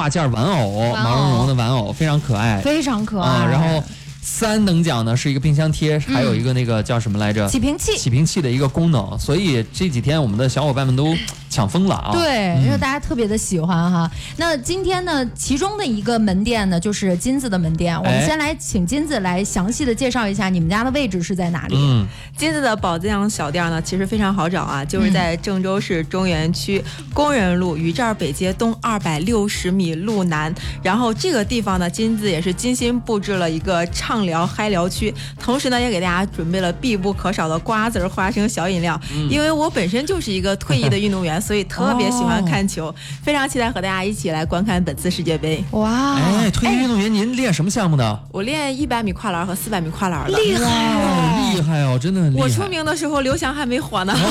挂件玩偶，毛茸茸的玩偶，非常可爱， 非常可爱。 然后3等奖呢是一个冰箱贴，还有一个那个叫什么来着？ 起屏器的一个功能。所以这几天我们的小伙伴们都抢疯了啊！ 对，因为大家特别的喜欢哈。那今天呢，其中的一个门店呢，就是金子的门店。我们先来请金子来详细的介绍一下你们家的位置是在哪里。 金子的宝藏小店呢，其实非常好找啊，就是在郑州市中原区工人路于这儿北街东260米路南。然后这个地方呢，金子也是精心布置了一个畅聊嗨聊区，同时呢，也给大家准备了必不可少的瓜子花生小饮料。因为我本身就是一个退役的运动员。所以特别喜欢看球，非常期待和大家一起来观看本次世界杯。 哇！ 退役运动员，您练什么项目的？ 我练100米跨栏和400米跨栏的。 厉害哦，真的很厉害。 我出名的时候，刘翔还没火呢。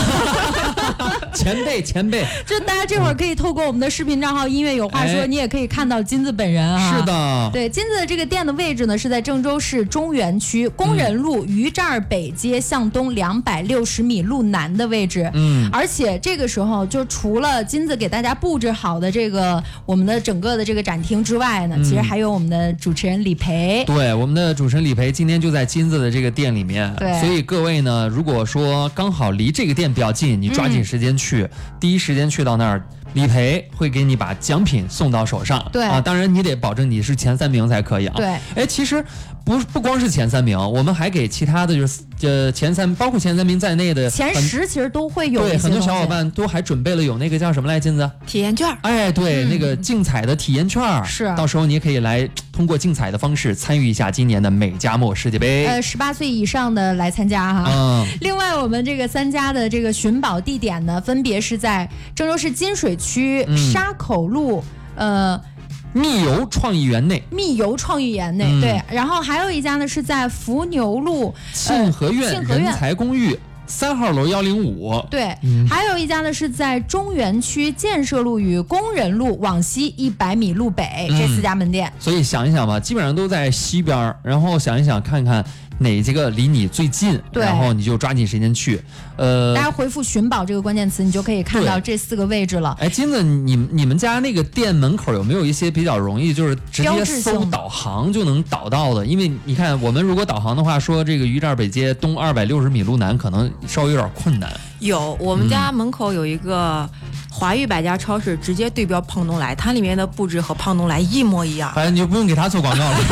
前辈， 就大家这会儿可以透过我们的视频账号音乐有话说，你也可以看到金子本人啊。 是的， 对，金子的这个店的位置呢是在郑州市中原区工人路于这儿北街向东260米路南的位置。而且这个时候就除了金子给大家布置好的这个我们的整个的这个展厅之外呢，其实还有我们的主持人李培。 对，我们的主持人李培今天就在金子的这个店里面。 对， 所以各位呢，如果说刚好离这个店比较近，你抓紧时间去，第一时间去到那儿，李培会给你把奖品送到手上。 对啊，当然你得保证你是前3名才可以啊。 对， 其实不光是前3名，我们还给其他的就是前3，包括前3名在内的前10其实都会有。 对，很多小伙伴都还准备了有那个叫什么来，金子？ 体验券。 对，那个竞彩的体验券。 是， 到时候你也可以来通过竞彩的方式参与一下今年的美加墨世界杯。 18岁以上的来参加哈。另外，我们这个3家的这个寻宝地点呢，分别是在郑州市金水区沙口路， 密游创意园内， 对，然后还有一家呢是在伏牛路沁和苑人才公寓3号楼105。 对，还有一家呢是在中原区建设路与工人路往西100米路北，这4家门店。 所以想一想吧，基本上都在西边，然后想一想看看哪几个离你最近，然后你就抓紧时间去。 大家回复寻宝这个关键词，你就可以看到这4个位置了。 金子，你们家那个店门口有没有一些比较容易就是直接搜导航就能导到的？因为你看我们如果导航的话，说这个于这儿北街东260米路南可能稍微有点困难。 有，我们家门口有一个华裕百家超市，直接对标胖东来，它里面的布置和胖东来一模一样。 反正你就不用给他做广告了。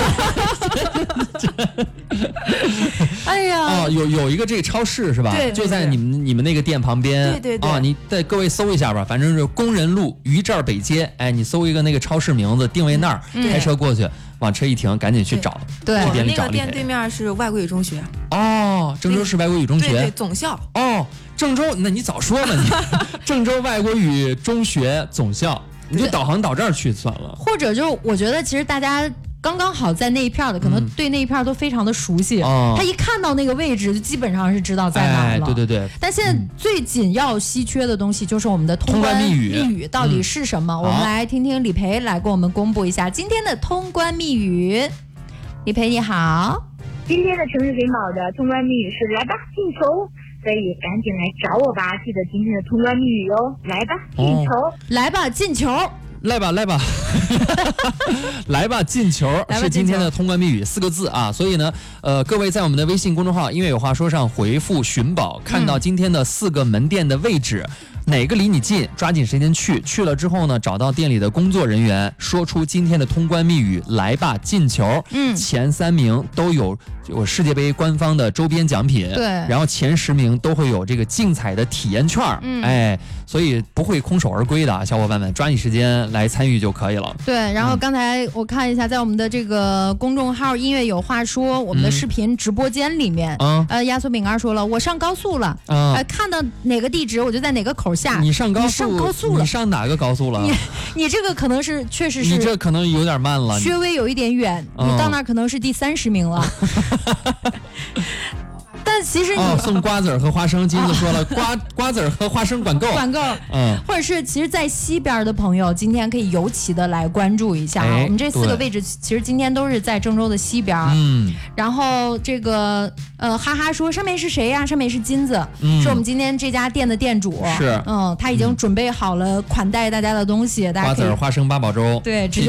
哎呀， 有一个这个超市是吧？ 对， 就在你们那个店旁边。 对你带各位搜一下吧，反正是工人路于这儿北街。你搜一个那个超市名字，定位那儿，开车过去，往车一停，赶紧去找。 对， 店里找。 那个店对面是外国语中学。 郑州市外国语中学。 对，总校。 郑州，那你早说嘛你。郑州外国语中学总校，你就导航导这儿去算了。 或者就我觉得其实大家刚刚好在那一片的，可能对那一片都非常的熟悉。他一看到那个位置，就基本上是知道在哪了。 对。 但现在最紧要稀缺的东西就是我们的通关密语到底是什么？我们来听听李培来给我们公布一下今天的通关密语。李培你好， 今天的城市寻宝的通关密语是来吧进球，所以赶紧来找我吧！记得今天的通关密语哟，来吧进球， 来吧进球。 来吧，来吧，进球是今天的通关密语4个字啊！所以呢，各位在我们的微信公众号“音乐有话说”上回复“寻宝”，看到今天的4个门店的位置，哪个离你近，抓紧时间去了之后呢，找到店里的工作人员，说出今天的通关密语“来吧，进球”。前3名都有世界杯官方的周边奖品， 对， 然后前10名都会有这个竞彩的体验券，所以不会空手而归的，小伙伴们抓紧时间来参与就可以了。 对，然后刚才我看一下，在我们的这个公众号“音乐有话说”我们的视频直播间里面，压缩饼干说了，我上高速了，看到哪个地址我就在哪个口下。 你上高速了？你上哪个高速了？ 你这个可能是确实是， 你这可能有点慢了， 稍微有一点远，你到那儿可能是第30名了。但其实你送瓜子和花生，金子说了，瓜子和花生管够， 或者是其实在西边的朋友，今天可以尤其的来关注一下我们这4个位置，其实今天都是在郑州的西边。然后这个哈哈说上面是谁呀？上面是金子，是我们今天这家店的店主。 是， 他已经准备好了款待大家的东西，大家可以瓜子花生八宝粥， 对。